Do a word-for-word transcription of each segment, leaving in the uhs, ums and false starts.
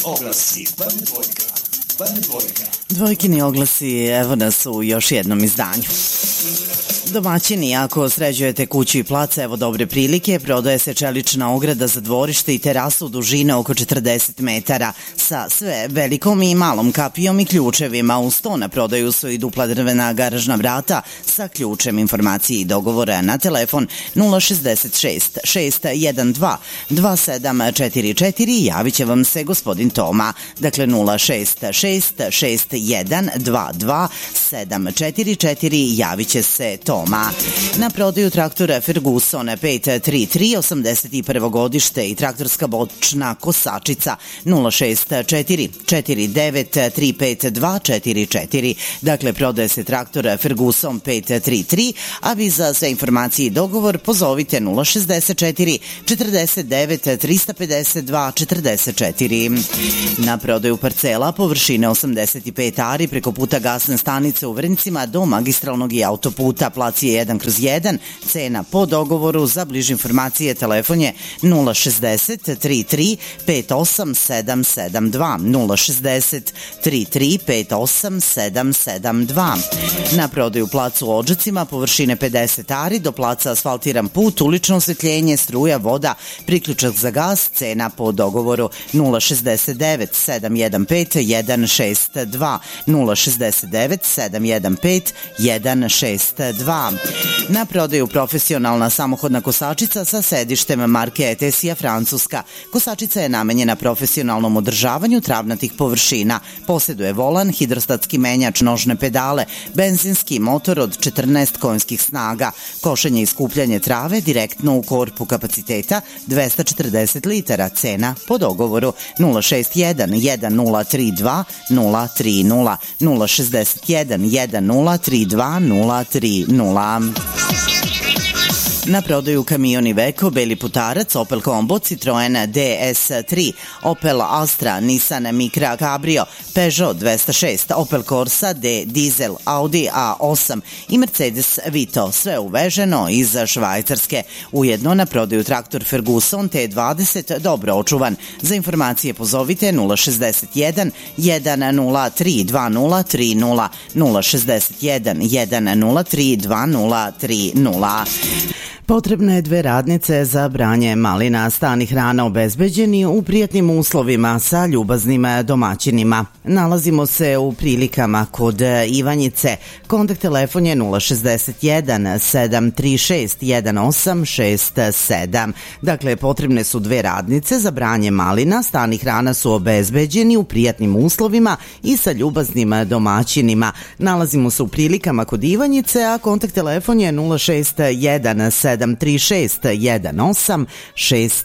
Oglasi, Bane dvojka, Bane dvojka. Dvojkini oglasi, evo nas u još jednom izdanju. Domaćini, ako sređujete kuću i plac, evo dobre prilike, prodaje se čelična ograda za dvorište i terasu dužine oko četrdeset metara sa sve velikom i malom kapijom i ključevima. Uz to na prodaju su i dupla drvena garažna vrata sa ključem. Informacije i dogovore na telefon nula šezdeset šest šest jedan dva dva sedam četiri četiri. Javit će vam se gospodin Toma. Dakle nula šest šest šest jedan dva dva sedam četiri četiri. Javit će se Toma. Na prodaju traktora Ferguson pet tri tri osamdeset prvo godište i traktorska bočna kosačica nula šest četiri četiri devet tri pet dva četiri četiri. Dakle, prodaje se traktor Ferguson pet tri tri, a vi za sve informacije i dogovor pozovite nula šezdeset četiri četrdeset devet trista pedeset dva četrdeset četiri. Na prodaju parcela površine osamdeset pet ari preko puta gasne stanice u Vrncima do magistralnog i autoputa. Plac je jedan kroz jedan, cena po dogovoru. Za bliže informacije telefon je nula šezdeset tri tri pet osam sedam sedam dva nula šezdeset tri tri pet osam sedam sedam dva. Na prodaju plac u Odžacima površine pedeset ari do placa asfaltiran put, ulično osvetljenje, struja, voda, priključak za gas, cena po dogovoru nula šezdeset devet sedam jedan pet jedan šest dva nula šezdeset devet sedam jedan pet jedan šest dva. Na prodaju profesionalna samohodna kosačica sa sedištem marke Etesija Francuska. Kosačica je namenjena profesionalnom održavanju travnatih površina. Posjeduje volan, hidrostatski menjač, nožne pedale, benzinski motor od četrnaest konjskih snaga, košenje i skupljanje trave direktno u korpu, kapaciteta dvesta četrdeset litara, cena po dogovoru nula šest jedan jedan nula tri dva nula tri nula nula šezdeset jedan jedan nula tri dva nula tri nula. Na prodaju kamion Iveco, Beli putarac, Opel Combo, Citroen D S tri, Opel Astra, Nissan Micra Cabrio, Peugeot dvesta šest, Opel Corsa D Diesel, Audi A osam i Mercedes Vito, sve uveženo iz Švajcarske. Ujedno na prodaju traktor Ferguson T dvadeset, dobro očuvan. Za informacije pozovite nula šezdeset jedan jedan nula tri dva nula tri nula nula šezdeset jedan jedan nula tri dva nula tri nula. Potrebne je dve radnice za branje malina. Stani hrana obezbeđeni u prijatnim uslovima sa ljubaznim domaćinima. Nalazimo se u Prilikama kod Ivanjice. Kontakt telefon je nula šezdeset jedan sedam tri šest jedan osam šest sedam. Dakle, potrebne su dve radnice za branje malina. Stani hrana su obezbeđeni u prijatnim uslovima i sa ljubaznim domaćinima. Nalazimo se u Prilikama kod Ivanjice, a kontakt telefon je nula šest jedan sedam tri šest jedan osam šest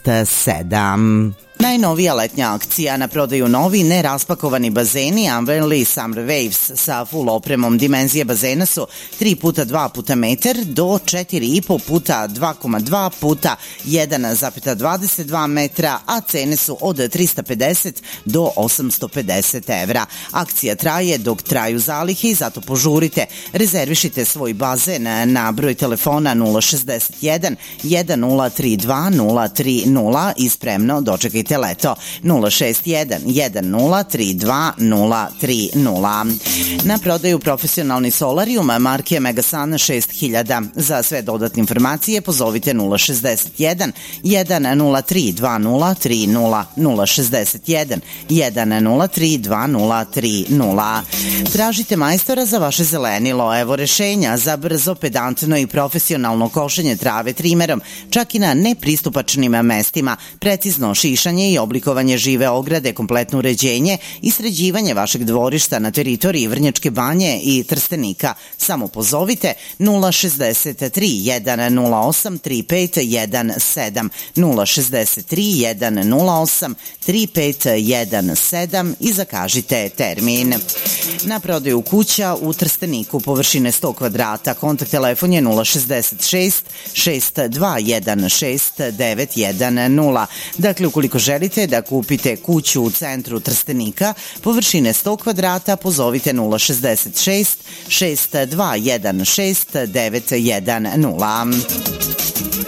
sedam. Najnovija letnja akcija, na prodaju novi neraspakovani bazeni Unvenly Summer Waves sa full opremom. Dimenzije bazena su tri puta dva puta metar do četiri i po puta dva zarez dva puta jedan zarez dvadeset dva metra, a cene su od trista pedeset do osamsto pedeset evra. Akcija traje dok traju zalihe i zato požurite. Rezervišite svoj bazen na broj telefona nula šezdeset jedan jedan nula tri dva nula tri nula i spremno dočekajte leto nula šest jedan jedan nula tri dva nula tri nula. Na prodaju profesionalni solarium marke Megasun šest hiljada. Za sve dodatne informacije pozovite nula šezdeset jedan jedan nula tri dva nula tri nula nula šezdeset jedan jedan nula tri dva nula tri nula. Tražite majstora za vaše zelenilo. Evo rešenja za brzo, pedantno i profesionalno košenje trave trimerom, čak i na nepristupačnim mestima, precizno šišanje i oblikovanje žive ograde, kompletno uređenje i sređivanje vašeg dvorišta na teritoriji Vrnjačke Banje i Trstenika. Samo pozovite nula šezdeset tri jedan nula osam tri pet jedan sedam nula šezdeset tri jedan nula osam tri pet jedan sedam i zakažite termin. Na prodaju kuća u Trsteniku površine sto kvadrata. Kontakt telefon je nula šezdeset šest šest dva jedan šest devet jedan nula. Dakle, ukoliko želite da kupite kuću u centru Trstenika površine sto kvadrata, pozovite nula šezdeset šest šest dva jedan šest devet jedan nula.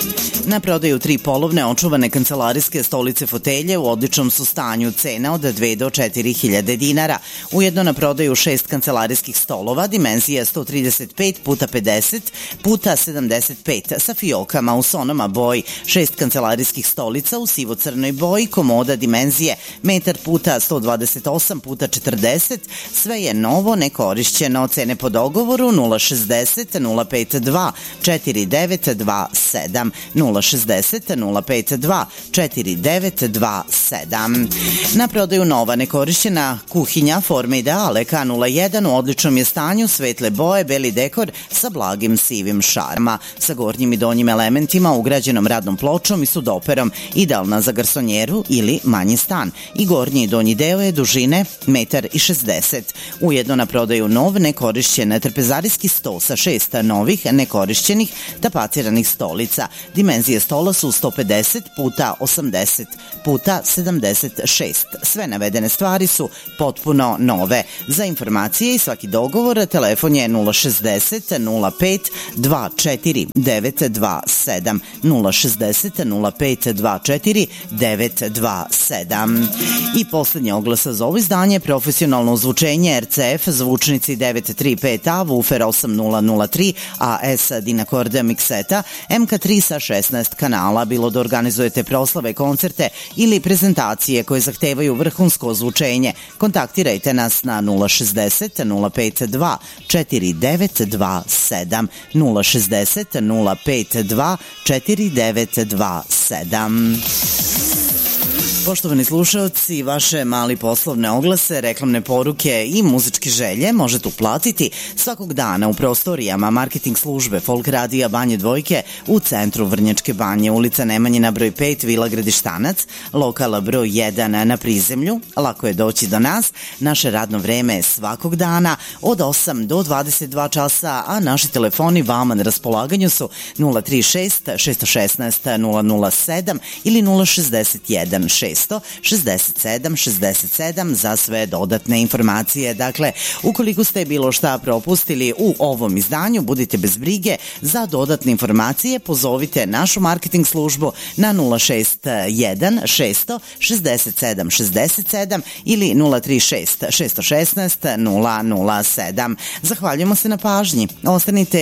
Na prodaju tri polovne očuvane kancelarijske stolice fotelje u odličnom su stanju, cena od dve do četiri hiljade dinara. Ujedno na prodaju šest kancelarijskih stolova, dimenzija sto trideset pet puta pedeset puta sedamdeset pet sa fiokama u sonoma boji, šest kancelarijskih stolica u sivo-crnoj boji, komoda dimenzije metar puta sto dvadeset osam puta četrdeset, sve je novo, nekorišćeno, cene po dogovoru nula šezdeset nula pet dva četiri devet dva sedam, nula šezdeset nula pet dva četiri devet dva sedam. Na prodaju nova nekorišćena kuhinja forme Ideale K nula jedan u odličnom je stanju, svetle boje, beli dekor sa blagim sivim šarma, sa gornjim i donjim elementima, ugrađenom radnom pločom i sudoperom, idealna za garsonjeru ili manji stan. I gornji i donji deo je dužine metar i šezdeset. Ujedno na prodaju nov nekorišćen trpezarijski sto sa šest novih nekorišćenih tapaciranih stolica. Dimenzije stola su sto pedeset puta osamdeset puta sedamdeset šest. Sve navedene stvari su potpuno nove. Za informacije i svaki dogovor telefon je nula šezdeset nula pet dva četiri devet dva sedam, nula šezdeset nula pet dva četiri devet dva sedam. I poslednji oglas za ovo izdanje, profesionalno ozvučenje R C F, zvučnici devet tri pet A, woofer osam nula nula tri, A S Dinacord mikseta, M K tri sa šesnaest kanala, bilo da organizujete proslave, koncerte ili prezentacije koje zahtevaju vrhunsko ozvučenje. Kontaktirajte nas na nula šezdeset nula pet dva četiri devet dva sedam, nula šezdeset nula pet dva četiri devet dva sedam. Poštovani slušalci, vaše mali poslovne oglase, reklamne poruke i muzičke želje možete uplatiti svakog dana u prostorijama marketing službe Folk radija Banje Dvojke u centru Vrnjačke Banje, ulica Nemanjina broj pet, Vila Gradištanac, lokala broj jedan na prizemlju. Lako je doći do nas. Naše radno vreme je svakog dana od osam do dvadeset dva časa, a naši telefoni vama na raspolaganju su nula tri šest šest jedan šest nula nula sedam ili nula šezdeset jedan šest šezdeset sedam šezdeset sedam za sve dodatne informacije. Dakle, ukoliko ste bilo šta propustili u ovom izdanju, budite bez brige, za dodatne informacije pozovite našu marketing službu na nula šest jedan šest šezdeset sedam šezdeset sedam ili nula tri šest šest jedan šest nula nula sedam. Zahvaljujemo se na pažnji. Ostanite